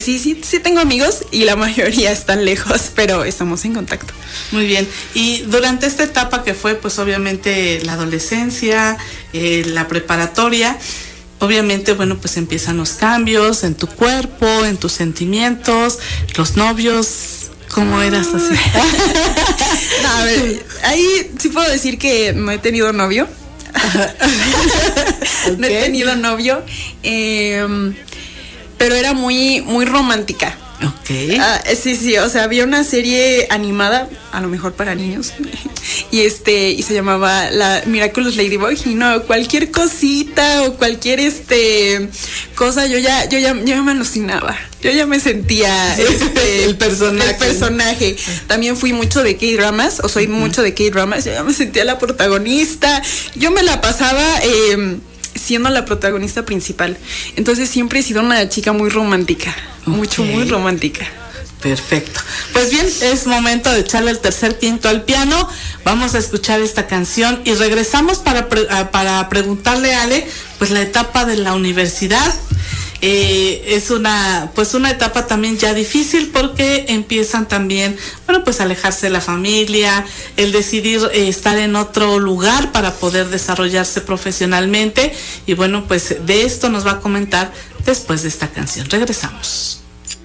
Sí tengo amigos y la mayoría están lejos, pero estamos en contacto. Muy bien. Y durante esta etapa que fue, pues obviamente la adolescencia, la preparatoria, obviamente, bueno, pues empiezan los cambios en tu cuerpo, en tus sentimientos, los novios. ¿Cómo eras así? No, a ver, ahí sí puedo decir que no he tenido novio. Okay. No he tenido novio. Pero era muy romántica. Okay. Sí, o sea, había una serie animada, a lo mejor para niños, y se llamaba la Miraculous Ladybug, y no, cualquier cosita o cualquier cosa, yo ya me alucinaba. Yo ya me sentía el personaje. También fui mucho de K-dramas, o soy mucho de K-dramas, yo ya me sentía la protagonista. Yo me la pasaba siendo la protagonista principal. Entonces siempre he sido una chica muy romántica. Okay. Muy romántica. Perfecto. Pues bien, es momento de echarle el tercer tinto al piano. Vamos a escuchar esta canción y regresamos para preguntarle a Ale, pues la etapa de la universidad. Es una etapa también ya difícil porque empiezan también, bueno, pues alejarse de la familia, el decidir estar en otro lugar para poder desarrollarse profesionalmente, y bueno, pues de esto nos va a comentar después de esta canción. Regresamos.